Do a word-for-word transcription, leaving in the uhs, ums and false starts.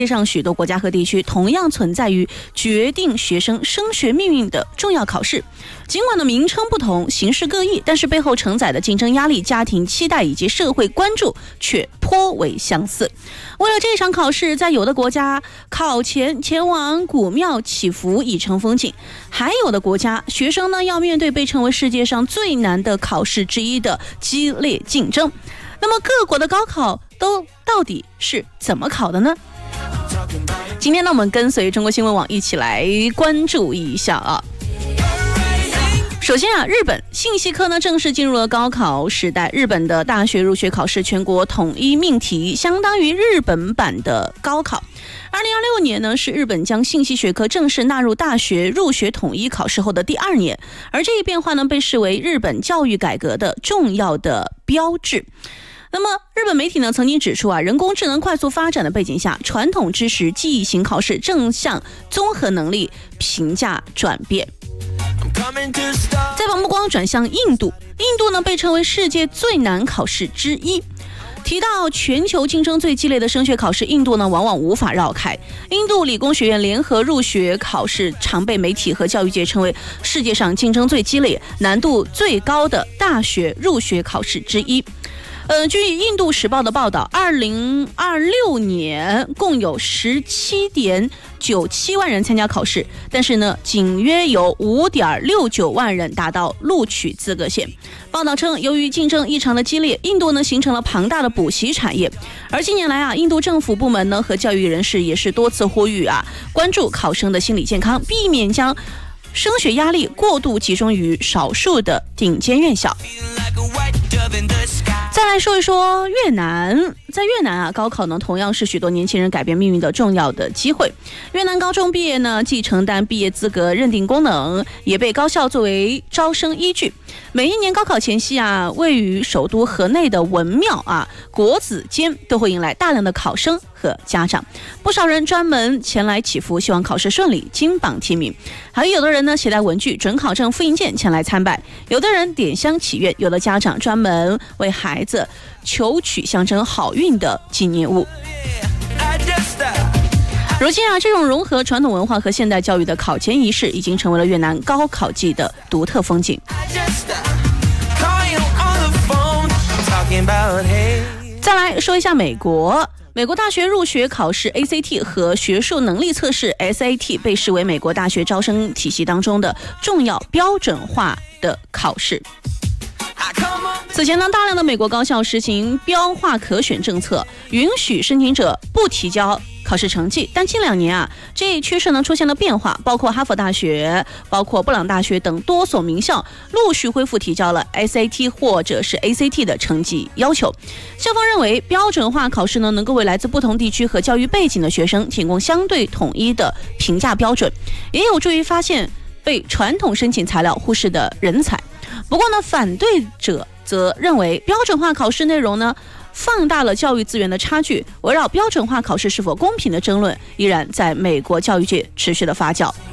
世界上许多国家和地区同样存在于决定学生升学命运的重要考试，尽管呢名称不同，形式各异，但是背后承载的竞争压力、家庭期待以及社会关注却颇为相似。为了这场考试，在有的国家考前前往古庙祈福以成风景，还有的国家学生呢要面对被称为世界上最难的考试之一的激烈竞争。那么各国的高考都到底是怎么考的呢？今天呢，我们跟随中国新闻网一起来关注一下啊。首先啊，日本信息科呢正式进入了高考时代。日本的大学入学考试全国统一命题，相当于日本版的高考。二零二六年呢是日本将信息学科正式纳入大学入学统一考试后的第二年，而这一变化呢被视为日本教育改革的重要的标志。那么日本媒体呢曾经指出啊，人工智能快速发展的背景下，传统知识记忆型考试正向综合能力评价转变。再把目光转向印度，印度呢被称为世界最难考试之一。提到全球竞争最激烈的升学考试，印度呢往往无法绕开。印度理工学院联合入学考试常被媒体和教育界称为世界上竞争最激烈、难度最高的大学入学考试之一。呃，据印度时报的报道，二零二六年共有十七点九七万人参加考试，但是呢，仅约有五点六九万人达到录取资格线。报道称，由于竞争异常的激烈，印度呢形成了庞大的补习产业。而近年来啊，印度政府部门呢和教育人士也是多次呼吁啊，关注考生的心理健康，避免将升学压力过度集中于少数的顶尖院校。再来说一说越南，在越南啊，高考呢同样是许多年轻人改变命运的重要的机会。越南高中毕业呢，既承担毕业资格认定功能，也被高校作为招生依据。每一年高考前夕啊，位于首都河内的文庙啊、国子监都会迎来大量的考生和家长，不少人专门前来祈福，希望考试顺利，金榜题名。还有的人呢携带文具、准考证、复印件前来参拜，有的人点香祈愿，有的家长专门为孩子求取象征好运的纪念物。如今啊，这种融合传统文化和现代教育的考前仪式已经成为了越南高考季的独特风景。再来说一下美国。美国大学入学考试 A C T 和学术能力测试 S A T 被视为美国大学招生体系当中的重要标准化的考试。此前呢，大量的美国高校实行标化可选政策，允许申请者不提交考试成绩。但近两年啊，这一趋势呢出现了变化，包括哈佛大学、包括布朗大学等多所名校陆续恢复提交了 S A T 或者是 A C T 的成绩要求。校方认为，标准化考试呢能够为来自不同地区和教育背景的学生提供相对统一的评价标准，也有助于发现被传统申请材料忽视的人才。不过呢，反对者则认为标准化考试内容呢放大了教育资源的差距，围绕标准化考试是否公平的争论依然在美国教育界持续的发酵。